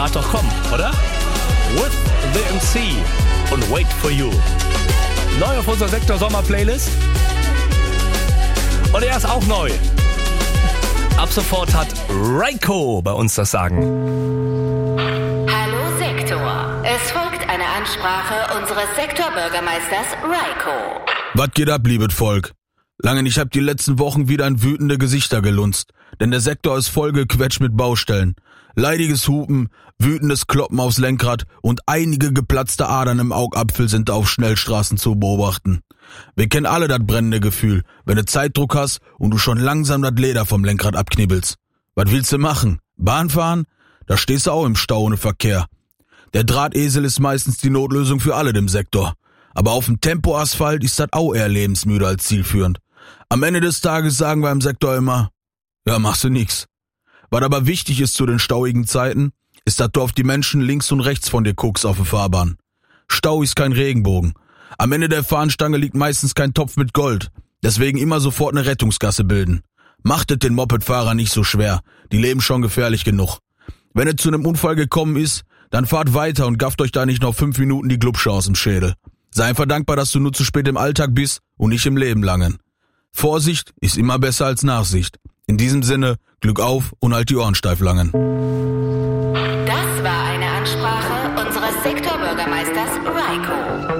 Ach doch, komm, oder? With the MC und Wait for You. Neu auf unserer Sektor Sommer-Playlist. Und er ist auch neu. Ab sofort hat Raiko bei uns das Sagen. Hallo Sektor. Es folgt eine Ansprache unseres Sektorbürgermeisters Raiko. Was geht ab, liebes Volk? Lange nicht hab die letzten Wochen wieder in wütende Gesichter gelunzt, denn der Sektor ist voll gequetscht mit Baustellen. Leidiges Hupen, wütendes Kloppen aufs Lenkrad und einige geplatzte Adern im Augapfel sind auf Schnellstraßen zu beobachten. Wir kennen alle das brennende Gefühl, wenn du Zeitdruck hast und du schon langsam das Leder vom Lenkrad abknibbelst. Was willst du machen? Bahn fahren? Da stehst du auch im Stau ohne Verkehr. Der Drahtesel ist meistens die Notlösung für alle im Sektor. Aber auf dem Tempoasphalt ist das auch eher lebensmüde als zielführend. Am Ende des Tages sagen wir im Sektor immer, ja, machst du nix. Was aber wichtig ist zu den stauigen Zeiten, ist, dass du auf die Menschen links und rechts von dir guckst auf der Fahrbahn. Stau ist kein Regenbogen. Am Ende der Fahnenstange liegt meistens kein Topf mit Gold. Deswegen immer sofort eine Rettungsgasse bilden. Macht es den Mopedfahrer nicht so schwer. Die leben schon gefährlich genug. Wenn es zu einem Unfall gekommen ist, dann fahrt weiter und gafft euch da nicht noch 5 Minuten die Glubsche aus dem Schädel. Sei einfach dankbar, dass du nur zu spät im Alltag bist und nicht im Leben langen. Vorsicht ist immer besser als Nachsicht. In diesem Sinne, Glück auf und halt die Ohren steif langen. Das war eine Ansprache unseres Sektorbürgermeisters Raiko.